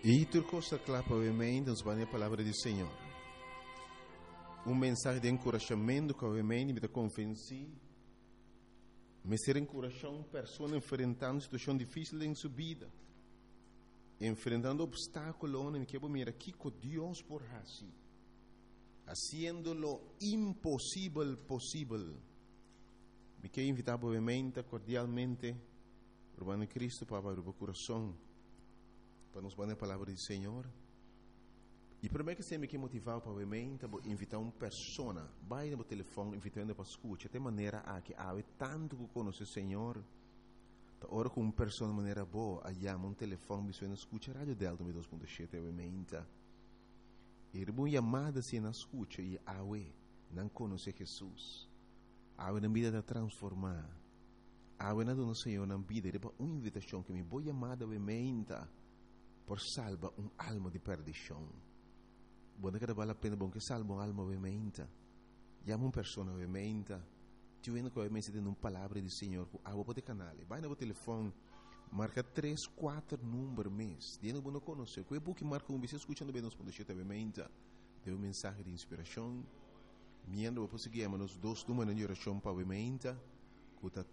E tu costa clapa ovviamente nos vai a palavra do Senhor. Mensagem de encorajamento que ovviamente me convenci. Me ser encorajando pessoas enfrentando situação difícil em sua vida. Enfrentando obstáculos, me quero mirar aqui com Deus por assim. Haciendo lo impossível possível. Me quero invitar obviamente cordialmente Urbano Cristo para abrir o coração para nos dar a palavra do Senhor. E primeiro que você me quer motivar para obviamente invitar uma pessoa, vai no telefone invitando para escutar, de maneira a que há tanto que conhece o Senhor. Ora com uma pessoa de maneira boa, aí um telefone me suena escuta a rádio Delta 2.7 obviamente. E uma chamada se na escuta e não conhece Jesus. Na vida de transformar. Na do Senhor na vida, é uma invitação que me vou chamada obviamente por salvar alma de perdição. Bueno que vale a pena bom que salva alma obviamente. Chama uma pessoa obviamente. Tu vendo que obviamente tem uma palavra do Senhor. Vou ter canal. Vai no telefone. Marca 3, 4 números mês. Dia não conhece. Que é bom que marca você escutando bem nos pontos obviamente. Deu mensagem de inspiração. Miando vou conseguir nos 2 números de oração para obviamente. Cuta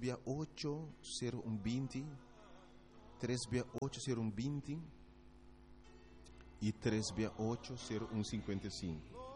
3680120. 3680120 e 3680155.